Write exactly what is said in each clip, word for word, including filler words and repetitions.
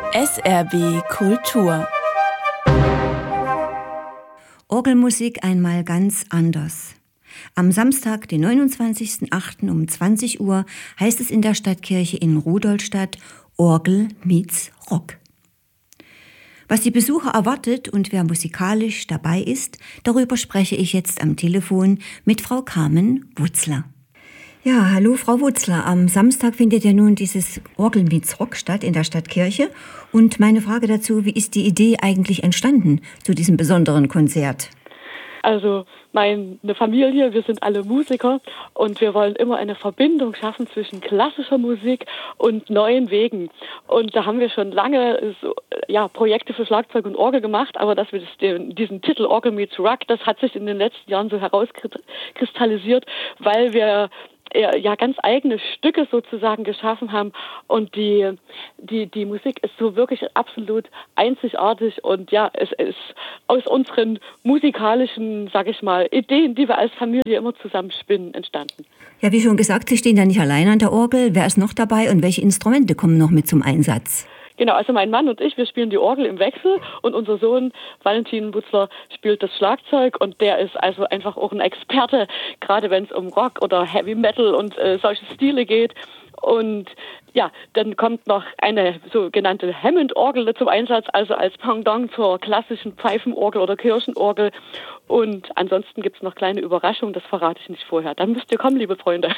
S R B Kultur. Orgelmusik einmal ganz anders. Am Samstag, den neunundzwanzigsten achten um zwanzig Uhr, heißt es in der Stadtkirche in Rudolstadt Orgel meets Rock. Was die Besucher erwartet und wer musikalisch dabei ist, darüber spreche ich jetzt am Telefon mit Frau Carmen Wutzler. Ja, hallo Frau Wutzler. Am Samstag findet ja nun dieses Orgel meets Rock statt in der Stadtkirche. Und meine Frage dazu, wie ist die Idee eigentlich entstanden zu diesem besonderen Konzert? Also meine Familie, wir sind alle Musiker und wir wollen immer eine Verbindung schaffen zwischen klassischer Musik und neuen Wegen. Und da haben wir schon lange so, ja, Projekte für Schlagzeug und Orgel gemacht, aber dass wir das, den, diesen Titel Orgel meets Rock, das hat sich in den letzten Jahren so herauskristallisiert, weil wir ja ganz eigene Stücke sozusagen geschaffen haben und die die die Musik ist so wirklich absolut einzigartig und ja, es ist aus unseren musikalischen, sag ich mal, Ideen, die wir als Familie immer zusammen spinnen, entstanden. Ja, wie schon gesagt, Sie stehen ja nicht allein an der Orgel. Wer ist noch dabei und welche Instrumente kommen noch mit zum Einsatz? Genau, also mein Mann und ich, wir spielen die Orgel im Wechsel und unser Sohn Valentin Wutzler spielt das Schlagzeug und der ist also einfach auch ein Experte, gerade wenn es um Rock oder Heavy Metal und äh, solche Stile geht. Und ja, dann kommt noch eine sogenannte Hammond-Orgel zum Einsatz, also als Pendant zur klassischen Pfeifenorgel oder Kirchenorgel. Und ansonsten gibt es noch kleine Überraschungen, das verrate ich nicht vorher. Dann müsst ihr kommen, liebe Freunde.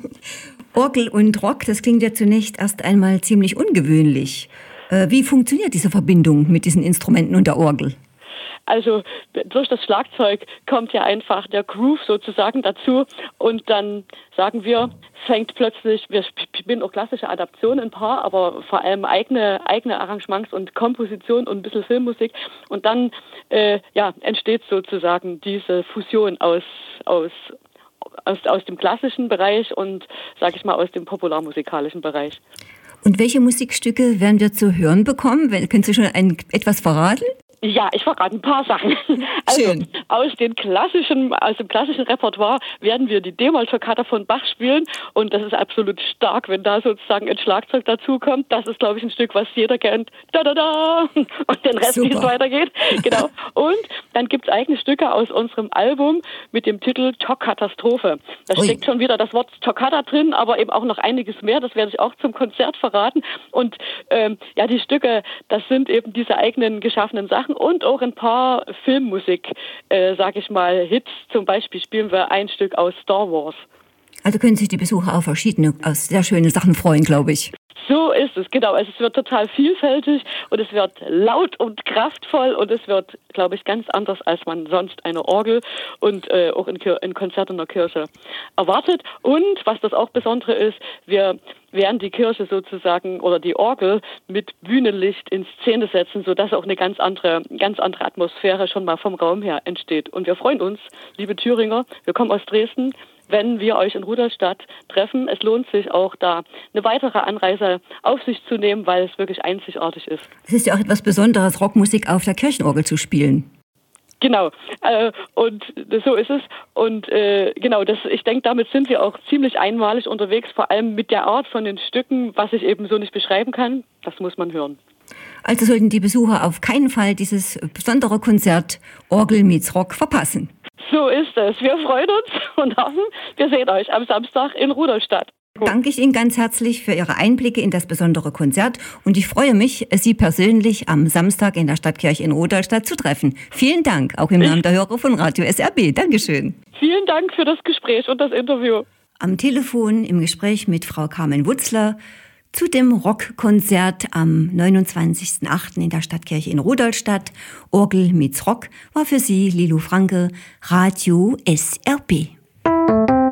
Orgel und Rock, das klingt ja zunächst erst einmal ziemlich ungewöhnlich. Wie funktioniert diese Verbindung mit diesen Instrumenten und der Orgel? Also durch das Schlagzeug kommt ja einfach der Groove sozusagen dazu und dann sagen wir, fängt plötzlich, wir spielen auch klassische Adaptionen ein paar, aber vor allem eigene eigene Arrangements und Komposition und ein bisschen Filmmusik und dann äh, ja, entsteht sozusagen diese Fusion aus aus aus, aus dem klassischen Bereich und, sag ich mal, aus dem popularmusikalischen Bereich. Und welche Musikstücke werden wir zu hören bekommen? Können Sie schon ein, etwas verraten? Ja, ich verrate ein paar Sachen. Also Schön. aus den klassischen, aus dem klassischen Repertoire werden wir die D-Moll-Toccata von Bach spielen und das ist absolut stark, wenn da sozusagen ein Schlagzeug dazukommt. Das ist, glaube ich, ein Stück, was jeder kennt. Da da da und den Rest, wie es weitergeht. Genau. Und dann gibt es eigene Stücke aus unserem Album mit dem Titel Toccatastrophe. Da Ui. steckt schon wieder das Wort Toccata drin, aber eben auch noch einiges mehr. Das werde ich auch zum Konzert verraten. Und ähm, ja, die Stücke, das sind eben diese eigenen geschaffenen Sachen. Und auch ein paar Filmmusik, äh, sag ich mal, Hits. Zum Beispiel spielen wir ein Stück aus Star Wars. Also können sich die Besucher auf verschiedene, aus sehr schöne Sachen freuen, glaube ich. So ist es, genau. Also es wird total vielfältig und es wird laut und kraftvoll und es wird, glaube ich, ganz anders, als man sonst eine Orgel und äh, auch in, Kir- in Konzerten in der Kirche erwartet. Und was das auch Besondere ist, wir werden die Kirche sozusagen oder die Orgel mit Bühnenlicht in Szene setzen, sodass auch eine ganz andere, ganz andere Atmosphäre schon mal vom Raum her entsteht. Und wir freuen uns, liebe Thüringer, wir kommen aus Dresden, wenn wir euch in Rudolstadt treffen. Es lohnt sich auch, da eine weitere Anreise auf sich zu nehmen, weil es wirklich einzigartig ist. Es ist ja auch etwas Besonderes, Rockmusik auf der Kirchenorgel zu spielen. Genau, äh, und so ist es. Und äh, genau, das, ich denke, damit sind wir auch ziemlich einmalig unterwegs, vor allem mit der Art von den Stücken, was ich eben so nicht beschreiben kann. Das muss man hören. Also sollten die Besucher auf keinen Fall dieses besondere Konzert Orgel meets Rock verpassen. So ist es. Wir freuen uns und hoffen, wir sehen euch am Samstag in Rudolstadt. Danke ich Ihnen ganz herzlich für Ihre Einblicke in das besondere Konzert und ich freue mich, Sie persönlich am Samstag in der Stadtkirche in Rudolstadt zu treffen. Vielen Dank, auch im Namen der Hörer von Radio S R B. Dankeschön. Vielen Dank für das Gespräch und das Interview. Am Telefon im Gespräch mit Frau Carmen Wutzler zu dem Rockkonzert am neunundzwanzigsten achten in der Stadtkirche in Rudolstadt. Orgel meets Rock war für Sie Lilo Franke, Radio S R B.